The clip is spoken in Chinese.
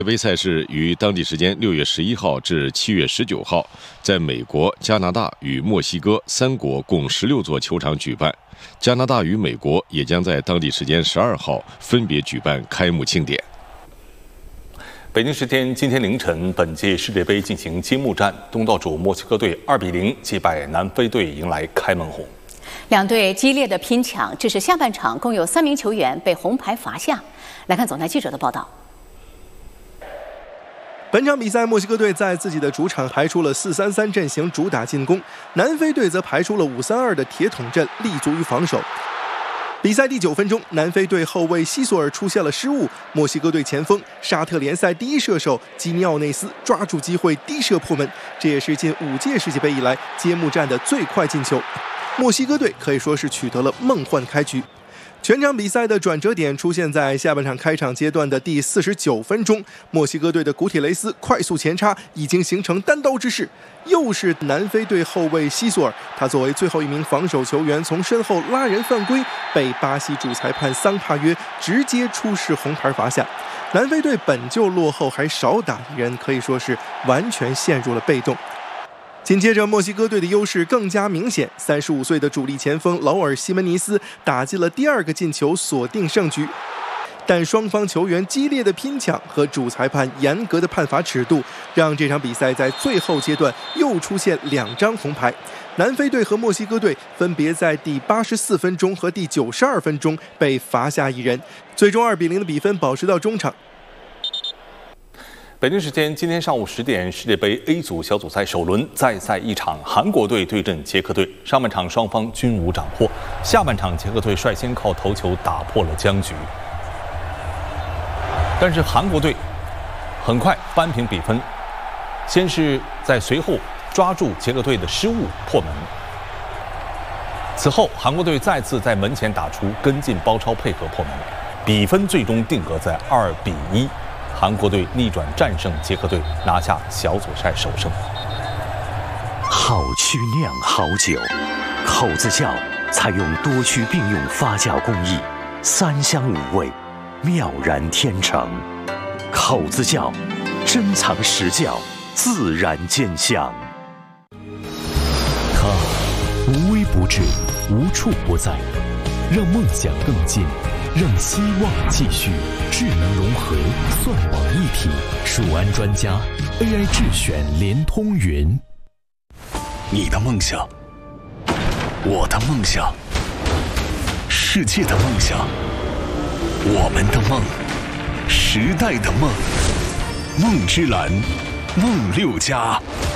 杯赛事于当地时间6月11号至7月19号，在美国、加拿大与墨西哥3国共16座球场举办。加拿大与美国也将在当地时间12号分别举办开幕庆典。 北京时间今天凌晨，本届世界杯进行揭幕战，东道主墨西哥队2比0击败南非队，迎来开门红。 两队激烈的拼抢，致使下半场共有3名球员被红牌罚下。来看总台记者的报道。 本场比赛，墨西哥队在自己的主场排出了4-3-3阵型主打进攻，南非队则排出了5-3-2的铁桶阵，立足于防守。比赛第9分钟，南非队后卫西索尔出现了失误，墨西哥队前锋沙特联赛第一射手基尼奥内斯抓住机会低射破门，这也是近5届世界杯以来揭幕战的最快进球。墨西哥队可以说是取得了梦幻开局。全场比赛的转折点出现在下半场开场阶段的第49分钟，墨西哥队的古铁雷斯快速前插，已经形成单刀之势。又是南非队后卫西索尔，他作为最后一名防守球员，从身后拉人犯规，被巴西主裁判桑帕约直接出示红牌罚下。南非队本就落后，还少打一人，可以说是完全陷入了被动。紧接着，墨西哥队的优势更加明显。35岁的主力前锋劳尔·西门尼斯打进了第2个进球，锁定胜局。但双方球员激烈的拼抢和主裁判严格的判罚尺度，让这场比赛在最后阶段又出现2张红牌。南非队和墨西哥队分别在第84分钟和第92分钟被罚下1人，最终2比0的比分保持到中场。 北京时间今天上午10点，世界杯 A 组小组赛首轮再赛一场，韩国队对阵捷克队。上半场双方均无斩获，下半场捷克队率先靠头球打破了僵局，但是韩国队很快扳平比分，先是在随后抓住捷克队的失误破门，此后韩国队再次在门前打出跟进包抄配合破门，比分最终定格在2比1。韩国队逆转战胜捷克队，拿下小组赛首胜。 好曲酿好酒，口子窖采用多区并用发酵工艺，3香5味，妙然天成。口子窖珍藏实窖，自然见香。 它无微不至，无处不在，让梦想更近，让希望继续。智能融合，算网一体，数安专家 AI 智选联通云。 你的梦想，我的梦想，世界的梦想，我们的梦，时代的梦，梦之蓝，梦6+。